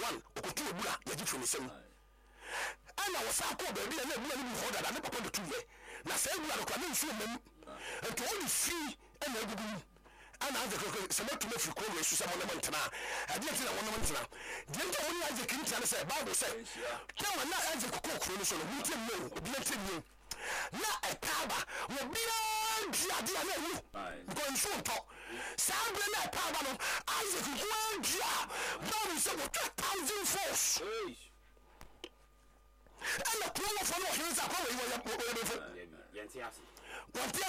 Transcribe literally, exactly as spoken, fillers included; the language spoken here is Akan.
one okotu ebura ya jitu ne sem ana wasa ko ba bi na ebura ni bi ho dada ne papa de tuye na say ebura ko na nsu mem ento only free ana egugu ana aje ko se metu me free ko we su se mo na mantana ade ti na wona mantana de nto woni aje kintia ne say bible say ke wona aje ko ko kuro no so no muti me obi ante me na ekaba wo bia dia dia na wu ko nsu nto sabre na ekaba no aje ko ko dia bible say what thousand force ana ko wo fo no hinza ko we wo ya wo ya